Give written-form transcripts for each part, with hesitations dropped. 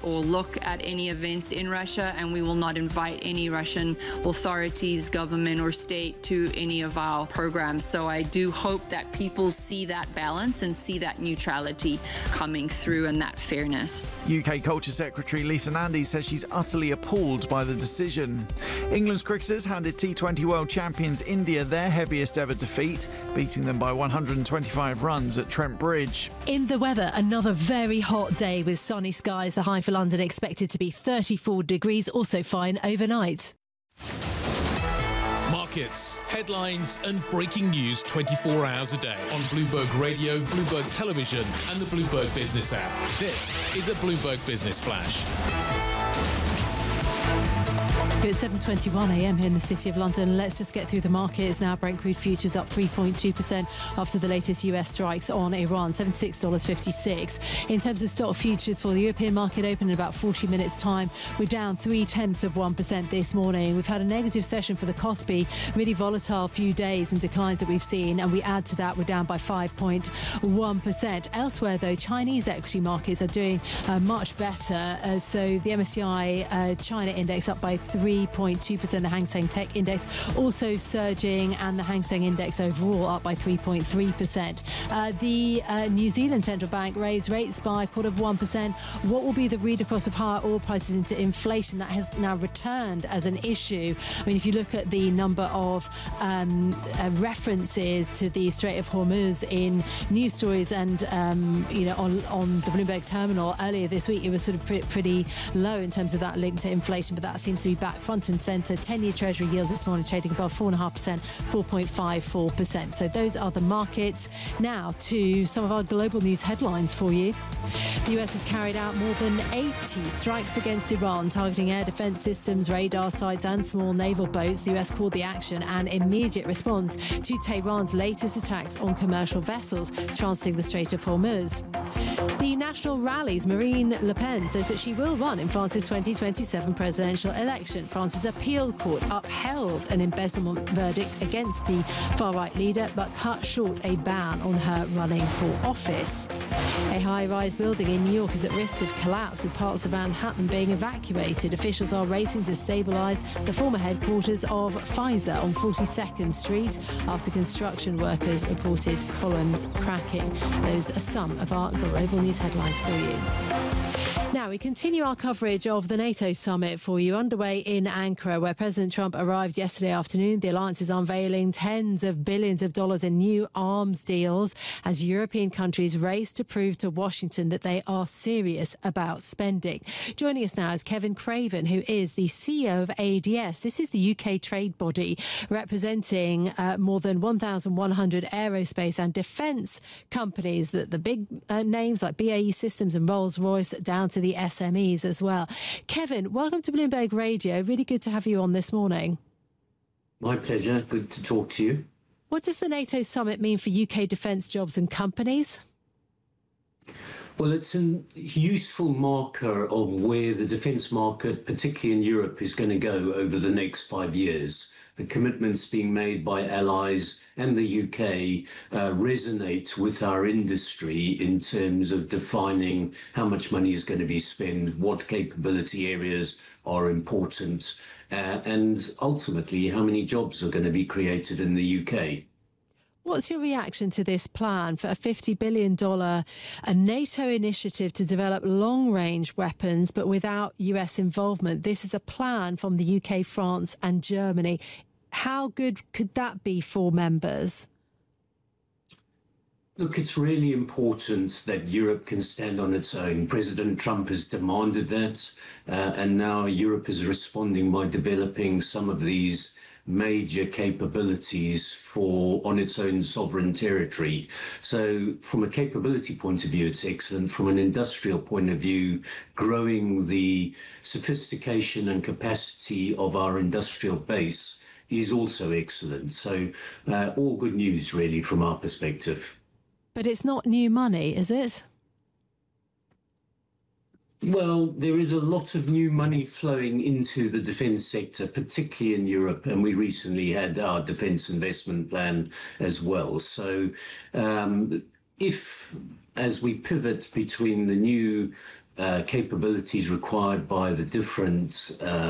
or look at any events in Russia, and we will not invite any Russian authorities, government or state to any of our programs. So I do hope that people see that balance and see that neutrality coming through and that fairness. UK Culture Secretary Lisa Nandy says she's utterly appalled by the decision. England's cricketers handed T20 world champions India their heaviest ever defeat, beating them by 125 runs at Trent Bridge. In the weather, another very hot day with sunny skies. The high for London expected to be 34 degrees, also fine overnight. Markets, headlines and breaking news 24 hours a day on Bloomberg Radio, Bloomberg Television and the Bloomberg Business app. This is a Bloomberg Business Flash. It's 7:21 a.m. here in the City of London. Let's just get through the markets now. Brent crude futures up 3.2% after the latest US strikes on Iran, $76.56. In terms of stock futures for the European market open in about 40 minutes' time, we're down 0.3% this morning. We've had a negative session for the Kospi, really volatile few days and declines that we've seen, and we add to that, we're down by 5.1%. Elsewhere, though, Chinese equity markets are doing much better. So the MSCI China index up by 3.2%. The Hang Seng Tech Index also surging, and the Hang Seng Index overall up by 3.3%. The New Zealand Central Bank raised rates by 0.25%. What will be the read across of higher oil prices into inflation? That has now returned as an issue. I mean, if you look at the number of references to the Strait of Hormuz in news stories and on the Bloomberg terminal earlier this week, it was sort of pretty low in terms of that link to inflation, but that seems to be back front and centre. 10-year Treasury yields this morning trading above 4.5%, 4.54%. So those are the markets. Now to some of our global news headlines for you. The US has carried out more than 80 strikes against Iran, targeting air defence systems, radar sites and small naval boats. The US called the action an immediate response to Tehran's latest attacks on commercial vessels transiting the Strait of Hormuz. The National Rally's Marine Le Pen says that she will run in France's 2027 presidential election. France's appeal court upheld an embezzlement verdict against the far-right leader, but cut short a ban on her running for office. A high-rise building in New York is at risk of collapse, with parts of Manhattan being evacuated. Officials are racing to stabilise the former headquarters of Pfizer on 42nd Street after construction workers reported columns cracking. Those are some of our global news headlines for you. Now, we continue our coverage of the NATO summit for you, underway in Ankara, where President Trump arrived yesterday afternoon. The alliance is unveiling tens of billions of dollars in new arms deals as European countries race to prove to Washington that they are serious about spending. Joining us now is Kevin Craven, who is the CEO of ADS. This is the UK trade body representing more than 1,100 aerospace and defence companies, the big names like BAE Systems and Rolls-Royce, down to the SMEs as well. Kevin, welcome to Bloomberg Radio. Really good to have you on this morning. My pleasure. Good to talk to you. What does the NATO summit mean for UK defence jobs and companies? Well, it's a useful marker of where the defence market, particularly in Europe, is going to go over the next 5 years. The commitments being made by allies and the UK resonate with our industry in terms of defining how much money is going to be spent, what capability areas are important, and ultimately how many jobs are going to be created in the UK. What's your reaction to this plan for a $50 billion a NATO initiative to develop long-range weapons, but without US involvement? This is a plan from the UK, France and Germany. How good could that be for members? Look, it's really important that Europe can stand on its own. President Trump has demanded that, and now Europe is responding by developing some of these major capabilities on its own sovereign territory. So from a capability point of view, it's excellent. From an industrial point of view, growing the sophistication and capacity of our industrial base is also excellent. So all good news, really, from our perspective. But it's not new money, is it? Well, there is a lot of new money flowing into the defence sector, particularly in Europe, and we recently had our defence investment plan as well. So if, as we pivot between the new capabilities required by the different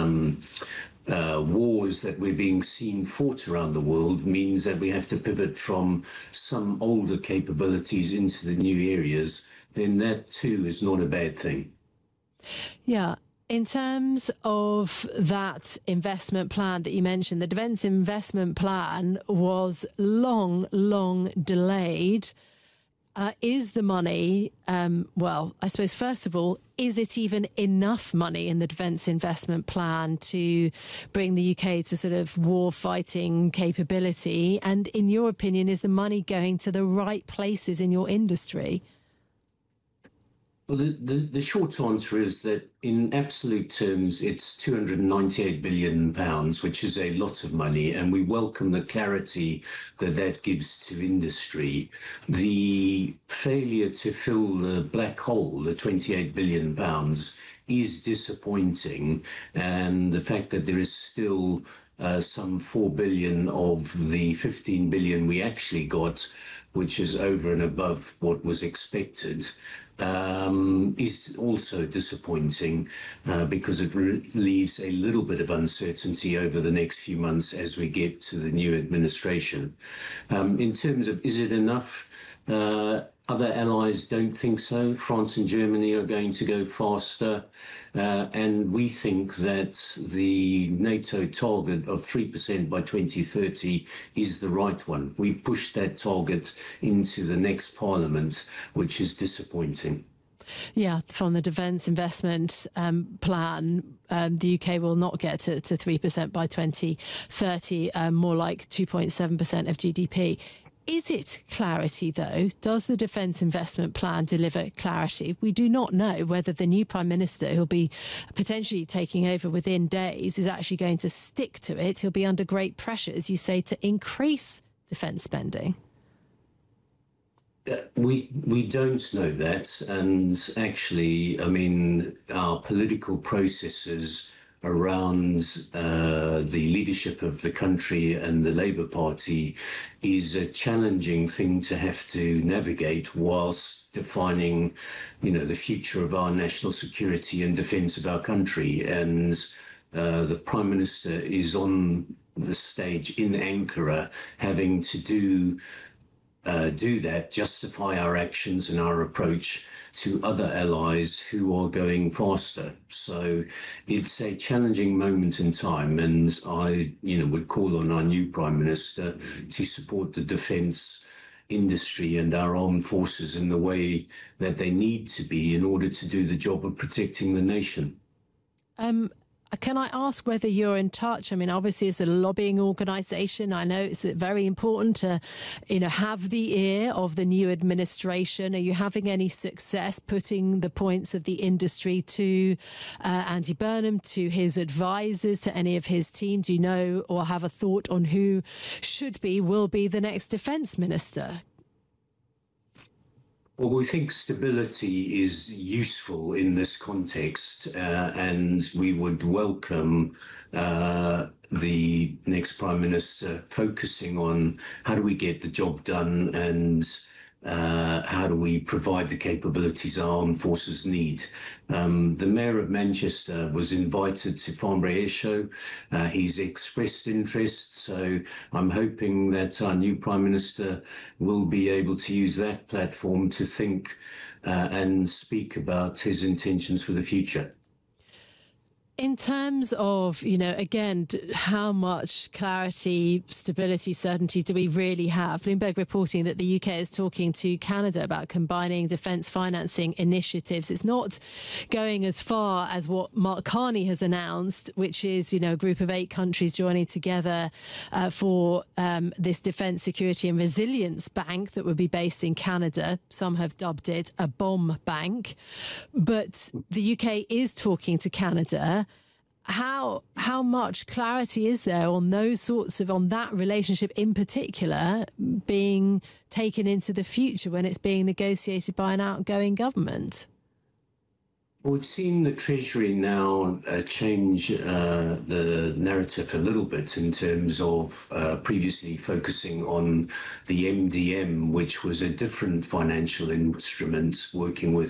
wars that we're being seen fought around the world means that we have to pivot from some older capabilities into the new areas, then that too is not a bad thing. Yeah. In terms of that investment plan that you mentioned, the defence investment plan was long delayed. Is the money, well, I suppose, first of all, is it even enough money in the defence investment plan to bring the UK to sort of war-fighting capability? And in your opinion, is the money going to the right places in your industry? Well, the short answer is that in absolute terms, it's £298 billion, which is a lot of money, and we welcome the clarity that that gives to industry. The failure to fill the black hole, the £28 billion, is disappointing, and the fact that there is still some 4 billion of the 15 billion we actually got, which is over and above what was expected, is also disappointing because it leaves a little bit of uncertainty over the next few months as we get to the new administration. In terms of, is it enough? Other allies don't think so. France and Germany are going to go faster. And we think that the NATO target of 3% by 2030 is the right one. We've pushed that target into the next parliament, which is disappointing. Yeah, from the defence investment plan, the UK will not get to 3% by 2030, more like 2.7% of GDP. Is it clarity, though? Does the defence investment plan deliver clarity? We do not know whether the new Prime Minister, who'll be potentially taking over within days, is actually going to stick to it. He'll be under great pressure, as you say, to increase defence spending. We don't know that. And actually, I mean, our political processes around the leadership of the country and the Labour Party is a challenging thing to have to navigate whilst defining, the future of our national security and defence of our country. And the Prime Minister is on the stage in Ankara having to do that, justify our actions and our approach to other allies who are going faster. So it's a challenging moment in time, and I, would call on our new Prime Minister to support the defence industry and our armed forces in the way that they need to be in order to do the job of protecting the nation. Can I ask whether you're in touch? I mean, obviously, as a lobbying organisation, I know it's very important to, have the ear of the new administration. Are you having any success putting the points of the industry to Andy Burnham, to his advisors, to any of his team? Do you know or have a thought on who will be the next defence minister? Well, we think stability is useful in this context, and we would welcome the next Prime Minister focusing on how do we get the job done and how do we provide the capabilities our armed forces need. The Mayor of Manchester was invited to Farnborough Air Show. He's expressed interest, so I'm hoping that our new Prime Minister will be able to use that platform to think and speak about his intentions for the future. In terms of, again, how much clarity, stability, certainty do we really have? Bloomberg reporting that the UK is talking to Canada about combining defence financing initiatives. It's not going as far as what Mark Carney has announced, which is, a group of 8 countries joining together for this Defence Security and Resilience Bank that would be based in Canada. Some have dubbed it a bomb bank. But the UK is talking to Canada. How much clarity is there on on that relationship in particular being taken into the future when it's being negotiated by an outgoing government? We've seen the Treasury now change the narrative a little bit in terms of previously focusing on the MDM, which was a different financial instrument working with